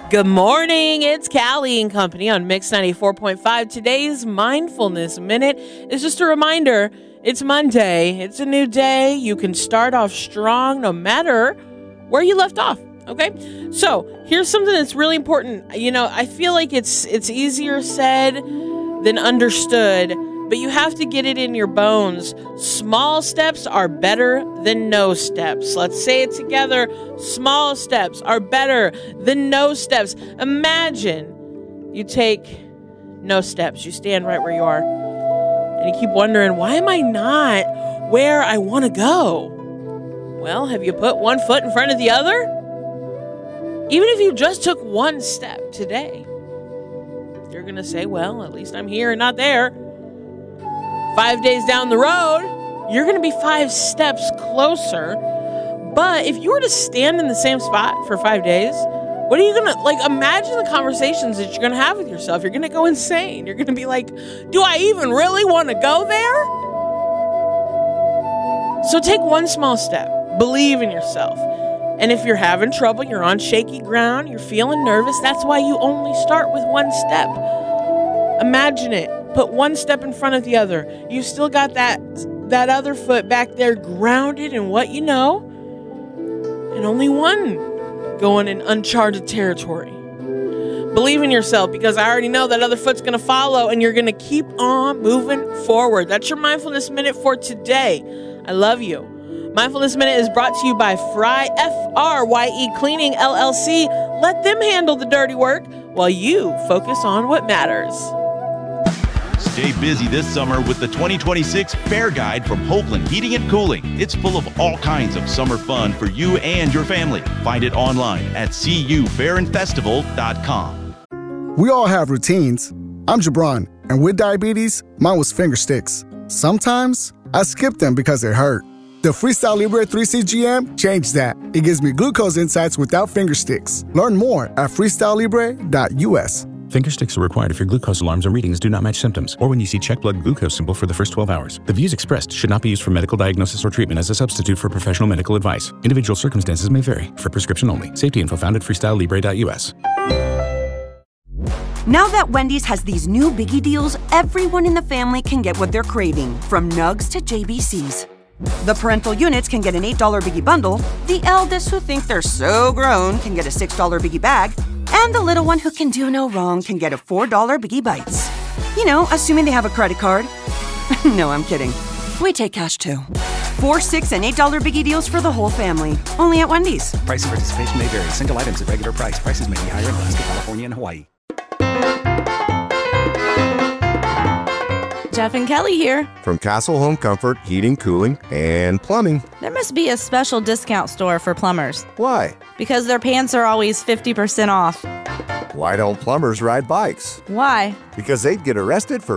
Good morning. It's Callie and Company on Mix 94.5. Today's Mindfulness Minute is just a reminder. It's Monday. It's a new day. You can start off strong no matter where you left off. Okay? So here's something that's really important. You know, I feel like it's easier said than understood, but you have to get it in your bones. Small steps are better than no steps. Let's say it together. Small steps are better than no steps. Imagine you take no steps. You stand right where you are, and you keep wondering, why am I not where I want to go? Well, have you put one foot in front of the other? Even if you just took one step today, you're going to say, well, at least I'm here and not there. 5 days down the road, you're going to be 5 steps closer. But if you were to stand in the same spot for 5 days, what are you going to, imagine the conversations that you're going to have with yourself. You're going to go insane. You're going to be like, do I even really want to go there? So take one small step. Believe in yourself. And if you're having trouble, you're on shaky ground, you're feeling nervous, that's why you only start with one step. Imagine it. Put one step in front of the other. You still got that other foot back there grounded in what you know, and only one going in uncharted territory. Believe in yourself, because I already know that other foot's going to follow, and you're going to keep on moving forward. That's your Mindfulness Minute for today. I love you. Mindfulness Minute is brought to you by Frye, F-R-Y-E Cleaning, LLC. Let them handle the dirty work while you focus on what matters. Stay busy this summer with the 2026 Fair Guide from Hoagland Heating and Cooling. It's full of all kinds of summer fun for you and your family. Find it online at cufairyandfestival.com. We all have routines. I'm Jabron, and with diabetes, mine was finger sticks. Sometimes I skip them because it hurt. The Freestyle Libre 3CGM changed that. It gives me glucose insights without finger sticks. Learn more at freestylelibre.us. Finger sticks are required if your glucose alarms and readings do not match symptoms, or when you see check blood glucose symbol for the first 12 hours. The views expressed should not be used for medical diagnosis or treatment as a substitute for professional medical advice. Individual circumstances may vary. For prescription only. Safety info found at freestylelibre.us. Now that Wendy's has these new biggie deals, everyone in the family can get what they're craving, from nugs to JBCs. The parental units can get an $8 biggie bundle, the eldest who think they're so grown can get a $6 biggie bag, and the little one who can do no wrong can get a $4 biggie bites. You know, assuming they have a credit card. No, I'm kidding. We take cash too. $4, $6, and $8 biggie deals for the whole family. Only at Wendy's. Price and participation may vary. Single items at regular price. Prices may be higher in Alaska, California, and Hawaii. Jeff and Kelly here. From Castle Home Comfort, Heating, Cooling, and Plumbing. There must be a special discount store for plumbers. Why? Because their pants are always 50% off. Why don't plumbers ride bikes? Why? Because they'd get arrested for